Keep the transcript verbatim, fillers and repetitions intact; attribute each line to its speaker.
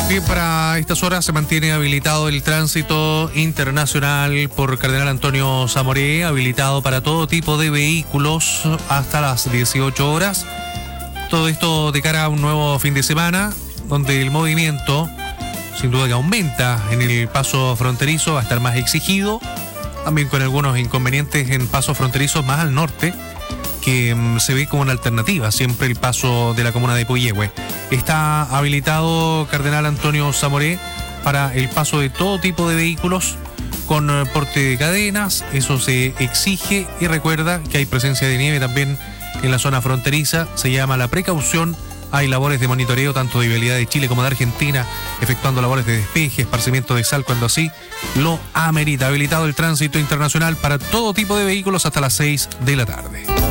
Speaker 1: Bien, para estas horas se mantiene habilitado el tránsito internacional por Cardenal Antonio Zamoré, habilitado para todo tipo de vehículos hasta las dieciocho horas. Todo esto de cara a un nuevo fin de semana, donde el movimiento, sin duda que aumenta en el paso fronterizo, va a estar más exigido, también con algunos inconvenientes en pasos fronterizos más al norte, que um, se ve como una alternativa, siempre el paso de la comuna de Puyehue. Está habilitado Cardenal Antonio Zamoré para el paso de todo tipo de vehículos con uh, porte de cadenas, eso se exige, y recuerda que hay presencia de nieve también en la zona fronteriza, se llama la precaución, hay labores de monitoreo tanto de vialidad de Chile como de Argentina, efectuando labores de despeje, esparcimiento de sal cuando así lo amerita. Habilitado el tránsito internacional para todo tipo de vehículos hasta las seis de la tarde.